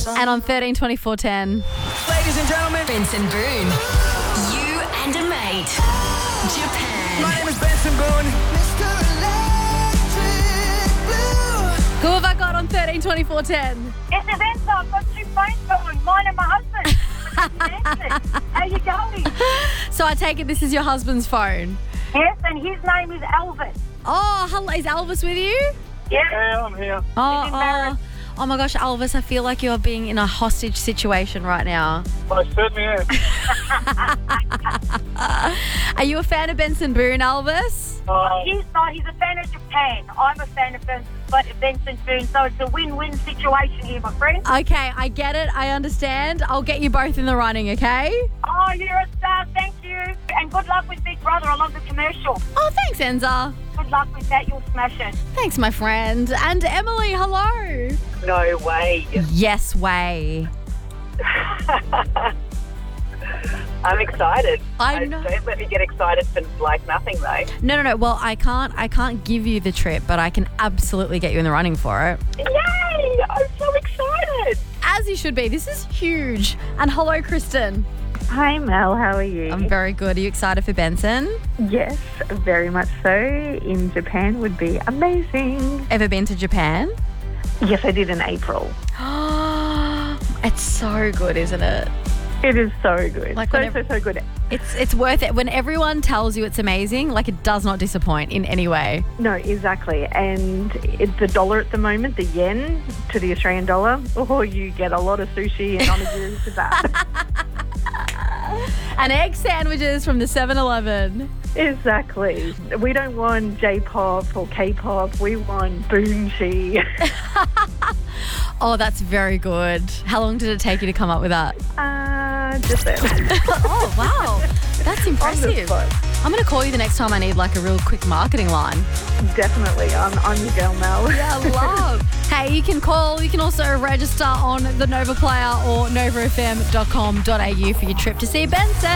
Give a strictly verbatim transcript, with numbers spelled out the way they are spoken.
And on thirteen twenty-four ten. Ladies and gentlemen, Benson Boone. You and a mate. Japan. my name is Benson Boone. Who have I got on thirteen twenty-four ten? It's a Benson. I've got two phones going. Mine and my husband. How you going? So I take it this is your husband's phone. Yes, and his name is Elvis. Oh, hello. Is Elvis with you? Yes. Yeah, I'm here. Oh, He's oh, embarrassed. oh my gosh, Elvis, I feel like you're being in a hostage situation right now. I certainly am. Are you a fan of Benson Boone, Elvis? Uh, He's not. He's a fan of Japan. I'm a fan of Benson, but Benson Boone. So it's a win-win situation here, my friend. Okay, I get it. I understand. I'll get you both in the running, okay? Oh, you're a star. Thank you. And good luck with Big Brother. I love the commercial. Oh, thanks, Enza. Good luck with that. You'll smash it. Thanks, my friend. And Emily, hello. No way. Yes way. I'm excited. I know. Don't let me get excited for like nothing though. No, no, no. Well, I can't. I can't give you the trip, but I can absolutely get you in the running for it. Yay! I'm so excited. As you should be. This is huge. And hello, Kristen. Hi Mel, how are you? I'm very good. Are you excited for Benson? Yes, very much so. In Japan would be amazing. Ever been to Japan? Yes, I did in April. It's so good, isn't it? It is so good. Like so, whenever- so, so good. It's it's worth it. When everyone tells you it's amazing, like it does not disappoint in any way. No, exactly. And it's the dollar at the moment, the yen to the Australian dollar. Oh, you get a lot of sushi and onigiri to that. And egg sandwiches from the seven eleven. Exactly. We don't want J-pop or K-pop. We want boomchi. Oh, that's very good. How long did it take you to come up with that? uh, just then. Oh, wow. That's On the impressive. spot. I'm going to call you the next time I need like a real quick marketing line. Definitely. I'm, I'm your girl, Mel. Yeah, love. Hey, you can call. You can also register on the Nova Player or nova f m dot com dot a u for your trip to see Benson.